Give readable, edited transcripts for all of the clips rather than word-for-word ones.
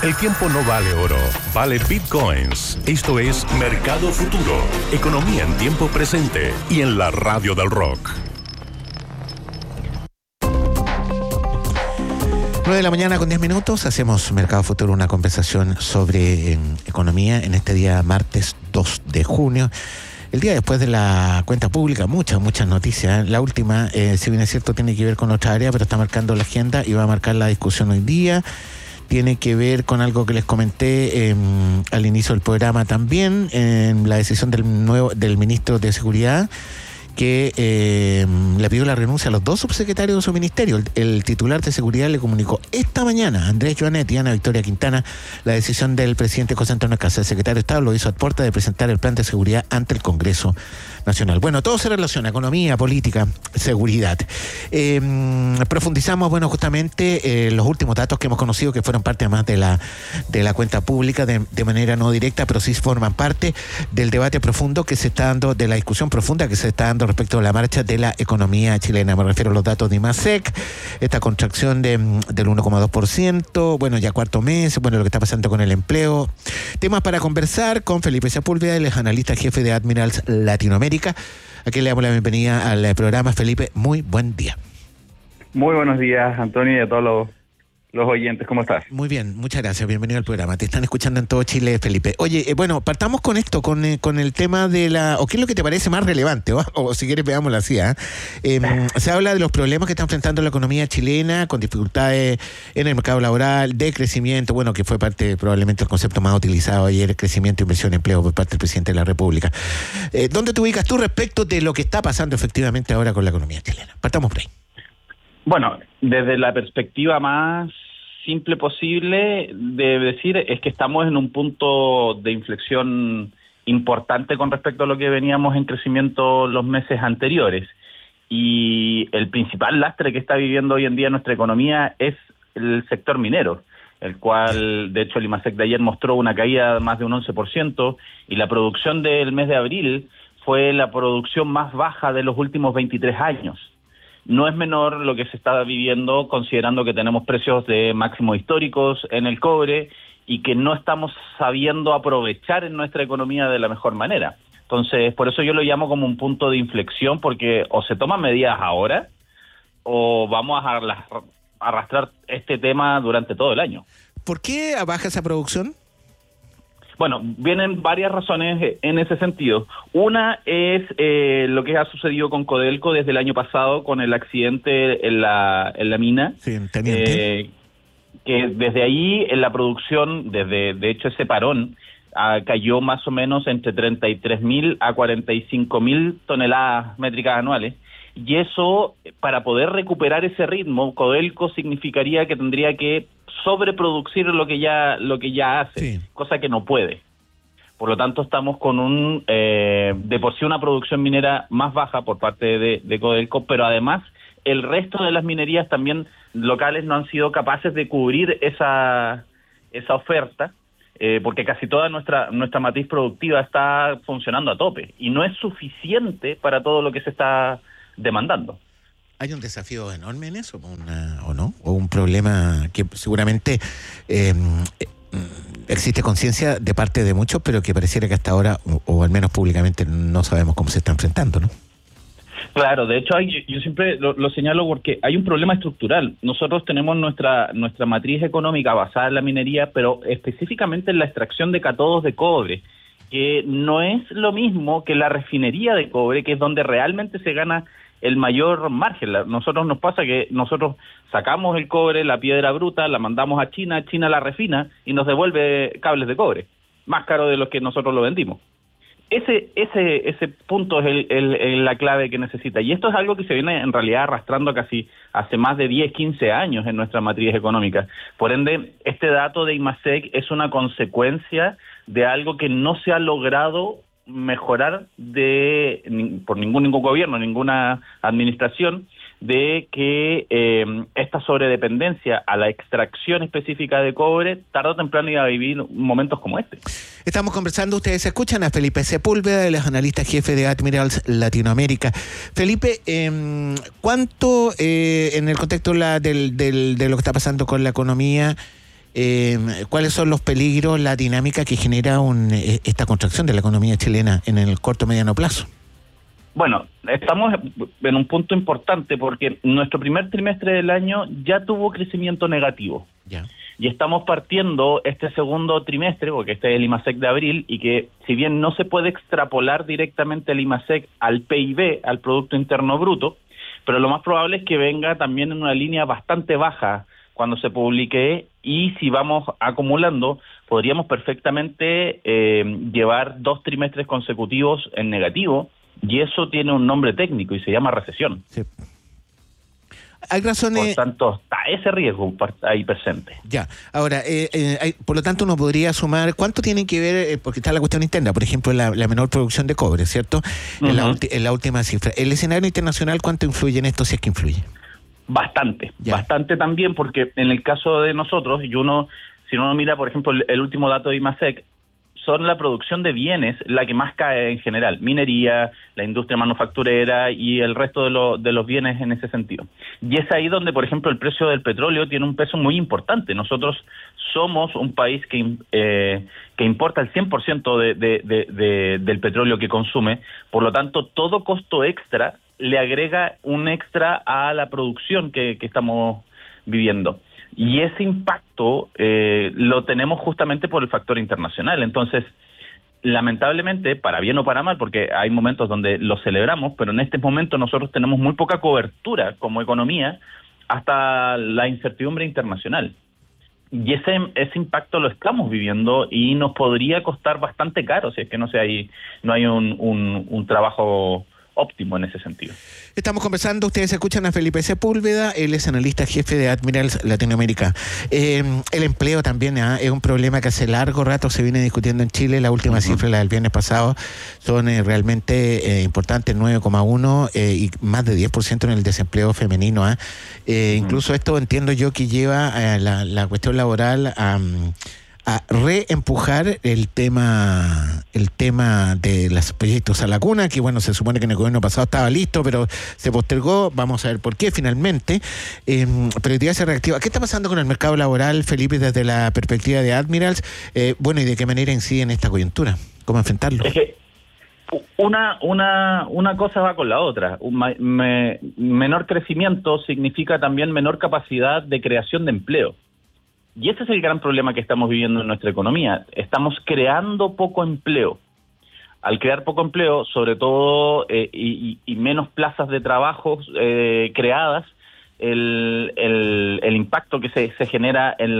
El tiempo no vale oro, vale bitcoins. Esto es Mercado Futuro, economía en tiempo presente y en la radio del rock. 9:10 a.m, hacemos Mercado Futuro, una conversación sobre economía en este día martes 2 de junio. El día después de la cuenta pública, muchas noticias. La última, si bien es cierto, tiene que ver con otra área, pero está marcando la agenda y va a marcar la discusión hoy día. Tiene que ver con algo que les comenté al inicio del programa también, en la decisión del ministro de Seguridad, que le pidió la renuncia a los dos subsecretarios de su ministerio. El titular de Seguridad le comunicó esta mañana a Andrés Joanet y Ana Victoria Quintana la decisión del presidente José Antonio Caz. El secretario de Estado lo hizo a puerta de presentar el plan de seguridad ante el Congreso Nacional. Bueno, todo se relaciona: economía, política, seguridad. Profundizamos, justamente los últimos datos que hemos conocido, que fueron parte además de la cuenta pública, de manera no directa, pero sí forman parte del debate profundo que se está dando, de la discusión profunda que se está dando respecto a la marcha de la economía chilena. Me refiero a los datos de IMASEC, esta contracción del 1,2%, ya cuarto mes, lo que está pasando con el empleo. Temas para conversar con Felipe Sepúlveda, el analista jefe de Admirals Latinoamérica, a quien le damos la bienvenida al programa. Felipe, muy buen día. Muy buenos días, Antonio, y a todos los oyentes. ¿Cómo estás? Muy bien, muchas gracias. Bienvenido al programa. Te están escuchando en todo Chile, Felipe. Oye, partamos con esto, con el tema de o qué es lo que te parece más relevante, o si quieres veámoslo así. Se habla de los problemas que está enfrentando la economía chilena, con dificultades en el mercado laboral, de crecimiento, que fue parte, probablemente, el concepto más utilizado ayer: crecimiento, inversión, empleo, por parte del presidente de la República. ¿Dónde te ubicas tú respecto de lo que está pasando efectivamente ahora con la economía chilena? Partamos por ahí. Bueno, desde la perspectiva más simple posible de decir, es que estamos en un punto de inflexión importante con respecto a lo que veníamos en crecimiento los meses anteriores. Y el principal lastre que está viviendo hoy en día nuestra economía es el sector minero, el cual, de hecho, el IMASEC de ayer mostró una caída de más de un 11%, y la producción del mes de abril fue la producción más baja de los últimos 23 años. No es menor lo que se está viviendo, considerando que tenemos precios de máximos históricos en el cobre y que no estamos sabiendo aprovechar en nuestra economía de la mejor manera. Entonces, por eso yo lo llamo como un punto de inflexión, porque o se toman medidas ahora o vamos a arrastrar este tema durante todo el año. ¿Por qué baja esa producción? Bueno, vienen varias razones en ese sentido. Una es lo que ha sucedido con Codelco desde el año pasado, con el accidente en la mina. Sí, en Teniente. Que desde ahí en la producción, de hecho ese parón, cayó más o menos entre 33.000 a 45.000 toneladas métricas anuales. Y eso, para poder recuperar ese ritmo, Codelco significaría que tendría que sobreproducir lo que ya hace, sí, cosa que no puede. Por lo tanto, estamos con de por sí una producción minera más baja por parte de Codelco, pero además el resto de las minerías también locales no han sido capaces de cubrir esa oferta, porque casi toda nuestra matriz productiva está funcionando a tope y no es suficiente para todo lo que se está demandando. Hay un desafío enorme en eso, ¿o no? O un problema que seguramente existe conciencia de parte de muchos, pero que pareciera que hasta ahora, o al menos públicamente, no sabemos cómo se está enfrentando, ¿no? Claro, de hecho yo siempre lo señalo porque hay un problema estructural. Nosotros tenemos nuestra matriz económica basada en la minería, pero específicamente en la extracción de cátodos de cobre, que no es lo mismo que la refinería de cobre, que es donde realmente se gana el mayor margen. Nosotros nos pasa que nosotros sacamos el cobre, la piedra bruta, la mandamos a China la refina y nos devuelve cables de cobre, más caro de los que nosotros lo vendimos. Ese punto es la clave que necesita. Y esto es algo que se viene en realidad arrastrando casi hace más de 10, 15 años en nuestra matriz económica. Por ende, este dato de IMASEC es una consecuencia de algo que no se ha logrado mejorar por ningún gobierno, ninguna administración, de que esta sobredependencia a la extracción específica de cobre tarde o temprano iba a vivir momentos como este. Estamos conversando, ustedes escuchan a Felipe Sepúlveda, el analista jefe de Admirals Latinoamérica. Felipe, ¿cuánto en el contexto de lo que está pasando con la economía, ¿Cuáles son los peligros, la dinámica que genera esta contracción de la economía chilena en el corto mediano plazo? Bueno, estamos en un punto importante porque nuestro primer trimestre del año ya tuvo crecimiento negativo. Ya. Y estamos partiendo este segundo trimestre, porque este es el IMASEC de abril, y que si bien no se puede extrapolar directamente el IMASEC al PIB, al Producto Interno Bruto, pero lo más probable es que venga también en una línea bastante baja cuando se publique, y si vamos acumulando, podríamos perfectamente llevar 2 trimestres consecutivos en negativo, y eso tiene un nombre técnico y se llama recesión. Sí. Hay razones. Por tanto, está ese riesgo ahí presente. Ya. Ahora, por lo tanto, uno podría sumar cuánto tiene que ver, porque está la cuestión interna, por ejemplo, la menor producción de cobre, ¿cierto? Uh-huh. En la última cifra. ¿El escenario internacional cuánto influye en esto, si es que influye? Bastante también, porque en el caso de nosotros, si uno mira, por ejemplo, el último dato de IMASEC, son la producción de bienes la que más cae en general, minería, la industria manufacturera y el resto de los bienes en ese sentido. Y es ahí donde, por ejemplo, el precio del petróleo tiene un peso muy importante. Nosotros somos un país que importa el 100% del petróleo que consume, por lo tanto, todo costo extra le agrega un extra a la producción que estamos viviendo. Y ese impacto lo tenemos justamente por el factor internacional. Entonces, lamentablemente, para bien o para mal, porque hay momentos donde lo celebramos, pero en este momento nosotros tenemos muy poca cobertura como economía hasta la incertidumbre internacional. Y ese impacto lo estamos viviendo y nos podría costar bastante caro si es que no hay un trabajo óptimo en ese sentido. Estamos conversando, ustedes escuchan a Felipe Sepúlveda, él es analista jefe de Admirals Latinoamérica. El empleo también es un problema que hace largo rato se viene discutiendo en Chile. La última cifra, la del viernes pasado, son realmente importantes, 9,1 y más de 10% en el desempleo femenino. Incluso esto entiendo yo que lleva a la cuestión laboral a reempujar el tema de los proyectos a la cuna, que bueno, se supone que en el gobierno pasado estaba listo, pero se postergó, vamos a ver por qué finalmente, pero hoy día se reactiva. ¿Qué está pasando con el mercado laboral, Felipe, desde la perspectiva de Admirals? Bueno, y de qué manera incide en esta coyuntura, ¿cómo enfrentarlo? Es que una cosa va con la otra. Menor crecimiento significa también menor capacidad de creación de empleo. Y ese es el gran problema que estamos viviendo en nuestra economía. Estamos creando poco empleo. Al crear poco empleo, sobre todo, y menos plazas de trabajo creadas, el impacto que se genera en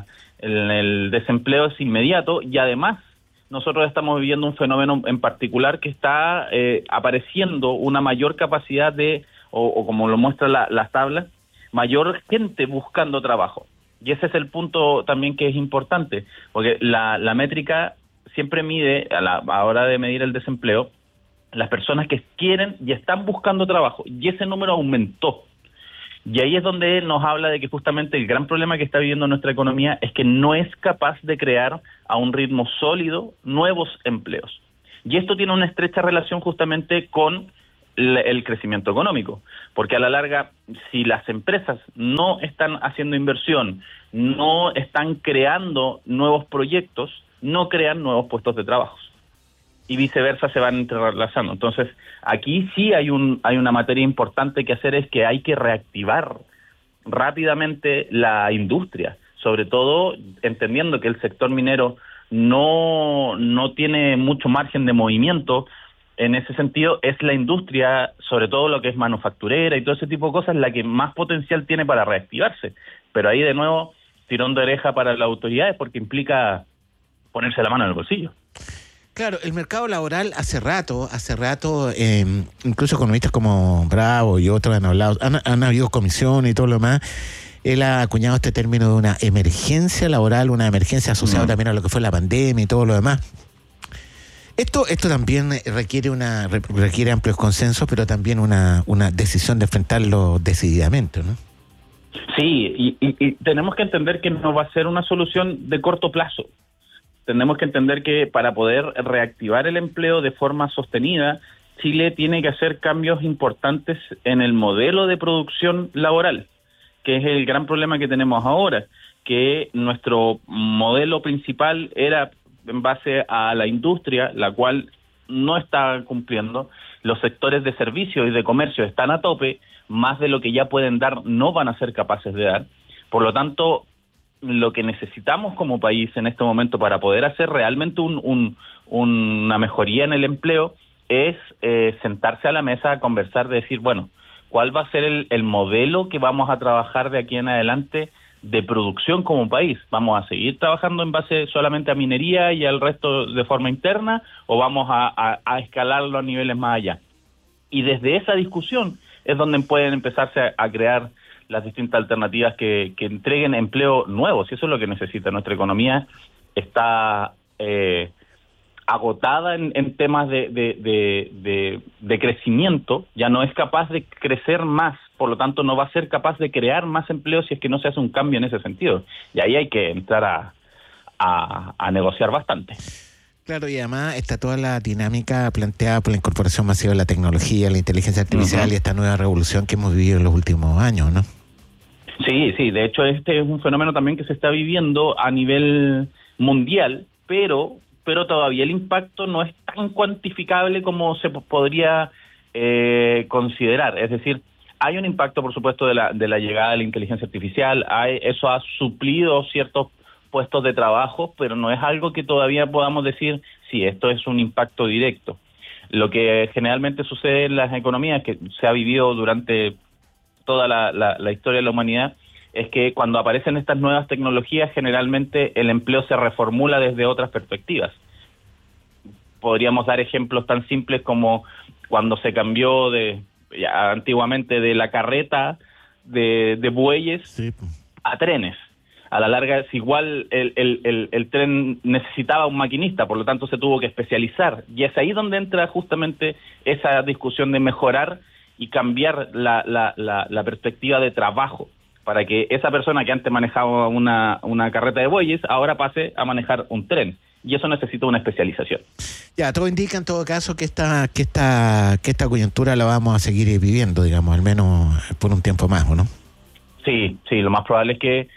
el desempleo es inmediato, y además nosotros estamos viviendo un fenómeno en particular que está apareciendo una mayor capacidad o como lo muestran las tablas, mayor gente buscando trabajo. Y ese es el punto también que es importante, porque la métrica siempre mide, a la hora de medir el desempleo, las personas que quieren y están buscando trabajo, y ese número aumentó. Y ahí es donde nos habla de que justamente el gran problema que está viviendo nuestra economía es que no es capaz de crear a un ritmo sólido nuevos empleos. Y esto tiene una estrecha relación justamente con el crecimiento económico, porque a la larga, si las empresas no están haciendo inversión, no están creando nuevos proyectos, no crean nuevos puestos de trabajo, y viceversa se van entrelazando. Entonces, aquí sí hay una materia importante que hacer, es que hay que reactivar rápidamente la industria, sobre todo entendiendo que el sector minero no tiene mucho margen de movimiento. En ese sentido, es la industria, sobre todo lo que es manufacturera y todo ese tipo de cosas, la que más potencial tiene para reactivarse. Pero ahí, de nuevo, tirón de oreja para las autoridades, porque implica ponerse la mano en el bolsillo. Claro, el mercado laboral hace rato, incluso economistas como Bravo y otros han hablado, han habido comisiones y todo lo demás. Él ha acuñado este término de una emergencia laboral, una emergencia asociada también a lo que fue la pandemia y todo lo demás. Esto también requiere amplios consensos, pero también una decisión de enfrentarlo decididamente, ¿no? Sí, y tenemos que entender que no va a ser una solución de corto plazo. Tenemos que entender que para poder reactivar el empleo de forma sostenida, Chile tiene que hacer cambios importantes en el modelo de producción laboral, que es el gran problema que tenemos ahora, que nuestro modelo principal era en base a la industria, la cual no está cumpliendo. Los sectores de servicios y de comercio están a tope, más de lo que ya pueden dar no van a ser capaces de dar. Por lo tanto, lo que necesitamos como país en este momento para poder hacer realmente una mejoría en el empleo es sentarse a la mesa a conversar, de decir, bueno, ¿cuál va a ser el modelo que vamos a trabajar de aquí en adelante de producción como país? ¿Vamos a seguir trabajando en base solamente a minería y al resto de forma interna, o vamos a escalarlo a niveles más allá? Y desde esa discusión es donde pueden empezarse a crear las distintas alternativas que entreguen empleo nuevo. Si eso es lo que necesita nuestra economía, está agotada en temas de crecimiento, ya no es capaz de crecer más, por lo tanto no va a ser capaz de crear más empleo si es que no se hace un cambio en ese sentido. Y ahí hay que entrar a negociar bastante. Claro, y además está toda la dinámica planteada por la incorporación masiva de la tecnología, la inteligencia artificial y esta nueva revolución que hemos vivido en los últimos años, ¿no? Sí, de hecho este es un fenómeno también que se está viviendo a nivel mundial, pero todavía el impacto no es tan cuantificable como se podría considerar. Es decir, hay un impacto, por supuesto, de la llegada de la inteligencia artificial, eso ha suplido ciertos puestos de trabajo, pero no es algo que todavía podamos decir, sí, esto es un impacto directo. Lo que generalmente sucede en las economías, que se ha vivido durante toda la historia de la humanidad, es que cuando aparecen estas nuevas tecnologías, generalmente el empleo se reformula desde otras perspectivas. Podríamos dar ejemplos tan simples como cuando se cambió antiguamente de la carreta de bueyes a trenes. A la larga es igual, el tren necesitaba un maquinista, por lo tanto se tuvo que especializar. Y es ahí donde entra justamente esa discusión de mejorar y cambiar la perspectiva de trabajo, para que esa persona que antes manejaba una carreta de bueyes ahora pase a manejar un tren. Y eso necesita una especialización. Ya, todo indica en todo caso que esta coyuntura la vamos a seguir viviendo, digamos, al menos por un tiempo más, ¿o no? Sí, lo más probable es que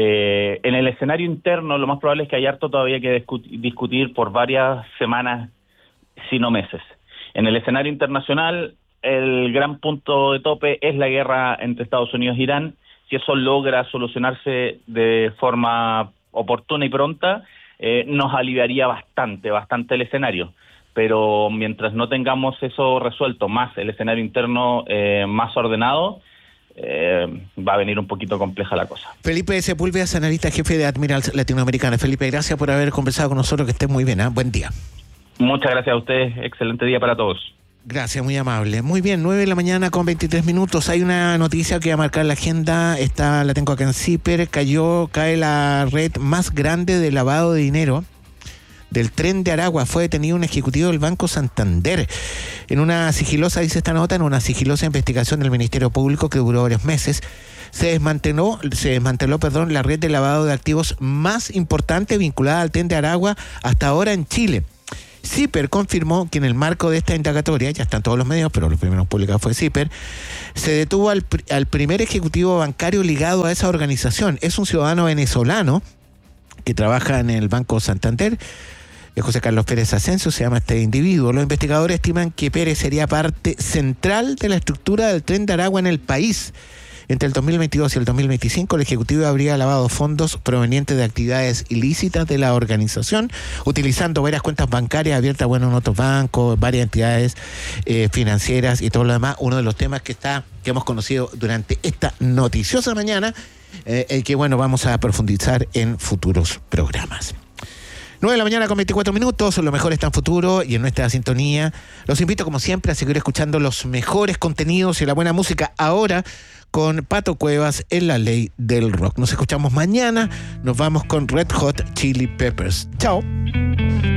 en el escenario interno, lo más probable es que haya harto todavía que discutir por varias semanas, si no meses. En el escenario internacional, el gran punto de tope es la guerra entre Estados Unidos e Irán. Si eso logra solucionarse de forma oportuna y pronta, nos aliviaría bastante el escenario. Pero mientras no tengamos eso resuelto, más el escenario interno más ordenado, va a venir un poquito compleja la cosa. Felipe Sepúlveda, analista jefe de Admirals Latinoamericana. Felipe, gracias por haber conversado con nosotros, que estés muy bien, ¿eh? Buen día. Muchas gracias a ustedes, excelente día para todos. Gracias, muy amable. Muy bien, 9:23 a.m. Hay una noticia que va a marcar la agenda, la tengo acá en CIPER. Cae la red más grande de lavado de dinero del Tren de Aragua. Fue detenido un ejecutivo del Banco Santander. En una sigilosa, dice esta nota, en una sigilosa investigación del Ministerio Público que duró varios meses, se desmanteló, la red de lavado de activos más importante vinculada al Tren de Aragua hasta ahora en Chile. CIPER confirmó que en el marco de esta indagatoria, ya están todos los medios, pero los primeros publicados fue CIPER, se detuvo al primer ejecutivo bancario ligado a esa organización. Es un ciudadano venezolano que trabaja en el Banco Santander, José Carlos Pérez Asensio, se llama este individuo. Los investigadores estiman que Pérez sería parte central de la estructura del Tren de Aragua en el país. Entre el 2022 y el 2025, el Ejecutivo habría lavado fondos provenientes de actividades ilícitas de la organización, utilizando varias cuentas bancarias abiertas, en otros bancos, varias entidades financieras y todo lo demás. Uno de los temas que hemos conocido durante esta noticiosa mañana, que vamos a profundizar en futuros programas. 9:24 a.m, lo mejor está en futuro y en nuestra sintonía. Los invito, como siempre, a seguir escuchando los mejores contenidos y la buena música ahora con Pato Cuevas en La Ley del Rock. Nos escuchamos mañana. Nos vamos con Red Hot Chili Peppers. Chao.